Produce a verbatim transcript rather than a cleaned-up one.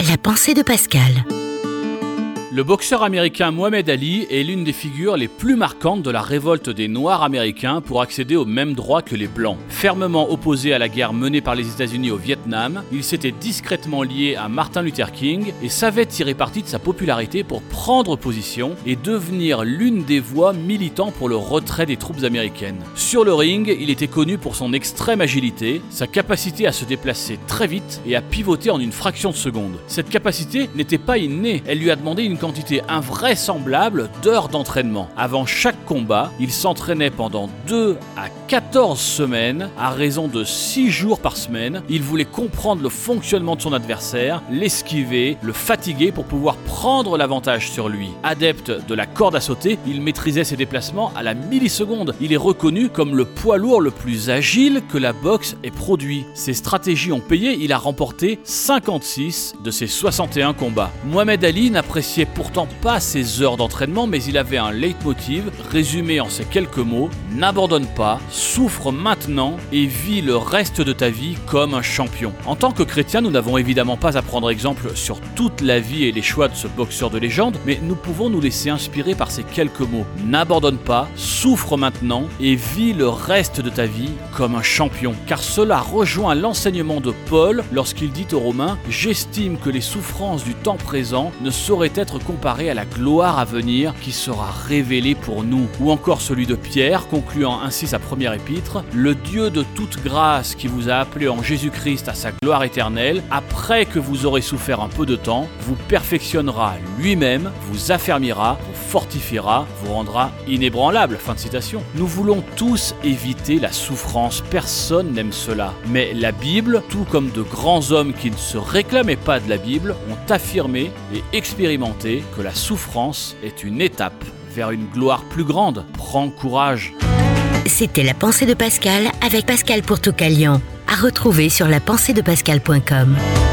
La pensée de Pascal. Le boxeur américain Muhammad Ali est l'une des figures les plus marquantes de la révolte des Noirs américains pour accéder aux mêmes droits que les Blancs. Fermement opposé à la guerre menée par les États-Unis au Vietnam, il s'était discrètement lié à Martin Luther King et savait tirer parti de sa popularité pour prendre position et devenir l'une des voix militant pour le retrait des troupes américaines. Sur le ring, il était connu pour son extrême agilité, sa capacité à se déplacer très vite et à pivoter en une fraction de seconde. Cette capacité n'était pas innée, elle lui a demandé une quantité invraisemblable d'heures d'entraînement. Avant chaque combat, il s'entraînait pendant deux à quatorze semaines, à raison de six jours par semaine. Il voulait comprendre le fonctionnement de son adversaire, l'esquiver, le fatiguer pour pouvoir prendre l'avantage sur lui. Adepte de la corde à sauter, il maîtrisait ses déplacements à la milliseconde. Il est reconnu comme le poids lourd le plus agile que la boxe ait produit. Ses stratégies ont payé, il a remporté cinquante-six de ses soixante et un combats. Muhammad Ali n'appréciait pourtant pas ses heures d'entraînement, mais il avait un leitmotiv résumé en ces quelques mots: n'abandonne pas, souffre maintenant et vis le reste de ta vie comme un champion. En tant que chrétien, nous n'avons évidemment pas à prendre exemple sur toute la vie et les choix de ce boxeur de légende, mais nous pouvons nous laisser inspirer par ces quelques mots: n'abandonne pas, souffre maintenant et vis le reste de ta vie comme un champion. Car cela rejoint l'enseignement de Paul lorsqu'il dit aux Romains: j'estime que les souffrances du temps présent ne sauraient être comparé à la gloire à venir qui sera révélée pour nous. Ou encore celui de Pierre, concluant ainsi sa première épître: le Dieu de toute grâce qui vous a appelé en Jésus-Christ à sa gloire éternelle, après que vous aurez souffert un peu de temps, vous perfectionnera lui-même, vous affermira, vous fortifiera, vous rendra inébranlable. Fin de citation. Nous voulons tous éviter la souffrance, personne n'aime cela. Mais la Bible, tout comme de grands hommes qui ne se réclamaient pas de la Bible, ont affirmé et expérimenté que la souffrance est une étape vers une gloire plus grande. Prends courage. C'était La pensée de Pascal avec Pascal Pourtoukalian. À retrouver sur la pensée de pascal point com.